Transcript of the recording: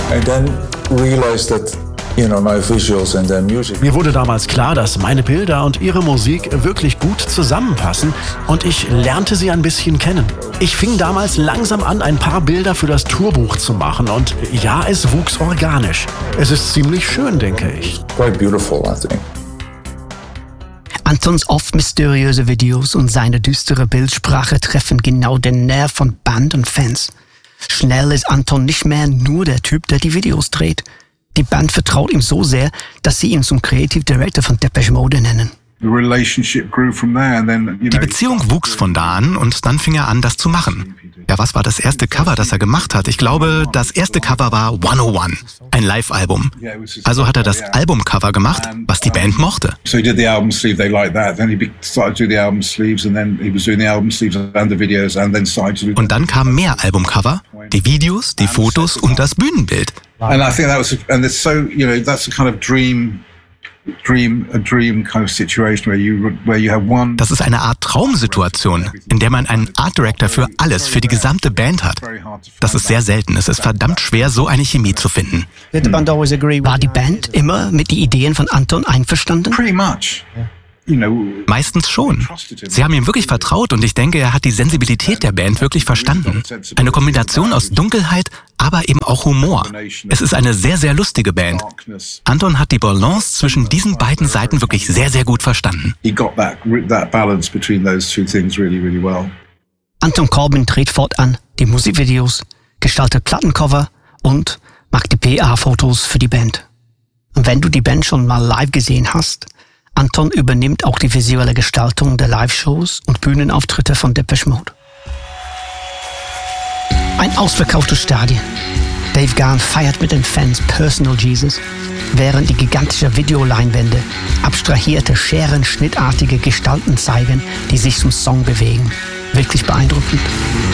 I then realized that my visuals and their music. Mir wurde damals klar, dass meine Bilder und ihre Musik wirklich gut zusammenpassen und ich lernte sie ein bisschen kennen. Ich fing damals langsam an, ein paar Bilder für das Tourbuch zu machen und ja, es wuchs organisch. Es ist ziemlich schön, denke ich. Quite beautiful, I think. Antons oft mysteriöse Videos und seine düstere Bildsprache treffen genau den Nerv von Band und Fans. Schnell ist Anton nicht mehr nur der Typ, der die Videos dreht. Die Band vertraut ihm so sehr, dass sie ihn zum Creative Director von Depeche Mode nennen. Die Beziehung wuchs von da an und dann fing er an, das zu machen. Ja, was war das erste Cover, das er gemacht hat? Ich glaube, das erste Cover war 101, ein Live-Album. Also hat er das Albumcover gemacht, was die Band mochte. Und dann kamen mehr Albumcover, die Videos, die Fotos und das Bühnenbild. And I think that's a kind of dream kind of situation where you have one. Das ist eine Art Traumsituation, in der man einen Art Director für alles, für die gesamte Band hat. Das ist sehr selten. Es ist verdammt schwer, so eine Chemie zu finden. War die Band immer mit den Ideen von Anton einverstanden? Pretty much. Meistens schon. Sie haben ihm wirklich vertraut und ich denke, er hat die Sensibilität der Band wirklich verstanden. Eine Kombination aus Dunkelheit, aber eben auch Humor. Es ist eine sehr, sehr lustige Band. Anton hat die Balance zwischen diesen beiden Seiten wirklich sehr, sehr gut verstanden. Anton Corbijn dreht fortan die Musikvideos, gestaltet Plattencover und macht die PA-Fotos für die Band. Und wenn du die Band schon mal live gesehen hast, Anton übernimmt auch die visuelle Gestaltung der Live-Shows und Bühnenauftritte von Depeche Mode. Ein ausverkauftes Stadion. Dave Gahan feiert mit den Fans Personal Jesus, während die gigantischen Videoleinwände abstrahierte, scherenschnittartige Gestalten zeigen, die sich zum Song bewegen. Wirklich beeindruckend.